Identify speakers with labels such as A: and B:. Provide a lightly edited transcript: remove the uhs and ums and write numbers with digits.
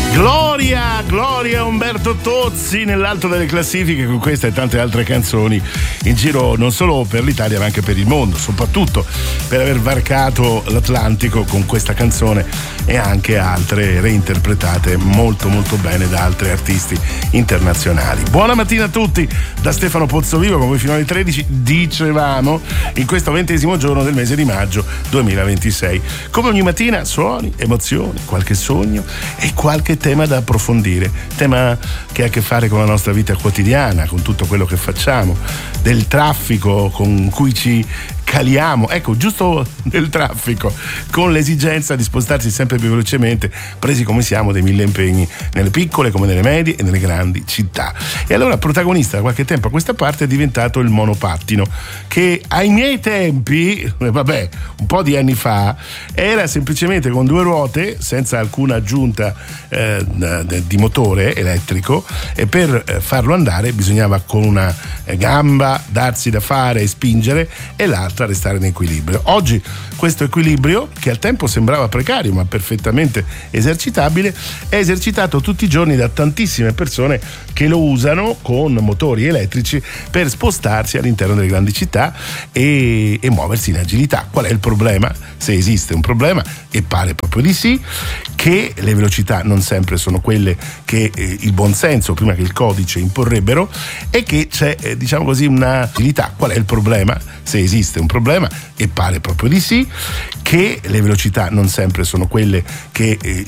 A: Gloria Umberto Tozzi nell'alto delle classifiche con questa e tante altre canzoni in giro non solo per l'Italia ma anche per il mondo, soprattutto per aver varcato l'Atlantico con questa canzone e anche altre reinterpretate molto molto bene da altri artisti internazionali. Buona mattina a tutti da Stefano Pozzovivo, con voi fino alle 13, dicevamo, in questo 20° giorno del mese di maggio 2026. Come ogni mattina, suoni, emozioni, qualche sogno e qualche tema da approfondire, tema che ha a che fare con la nostra vita quotidiana, con tutto quello che facciamo, del traffico con cui ci caliamo, ecco, giusto nel traffico, con l'esigenza di spostarsi sempre più velocemente, presi come siamo dei mille impegni nelle piccole come nelle medie e nelle grandi città. E allora protagonista da qualche tempo a questa parte è diventato il monopattino, che ai miei tempi, un po' di anni fa, era semplicemente con due ruote senza alcuna aggiunta di motore elettrico, e per farlo andare bisognava con una gamba darsi da fare e spingere e l'altra restare in equilibrio. Oggi questo equilibrio, che al tempo sembrava precario ma perfettamente esercitabile, è esercitato tutti i giorni da tantissime persone che lo usano con motori elettrici per spostarsi all'interno delle grandi città e muoversi in agilità. Qual è il problema? Se esiste un problema, e pare proprio di sì, che le velocità non sempre sono quelle che il buonsenso prima che il codice imporrebbero, e che c'è diciamo così una agilità. Qual è il problema? Se esiste un problema, e pare proprio di sì, che le velocità non sempre sono quelle che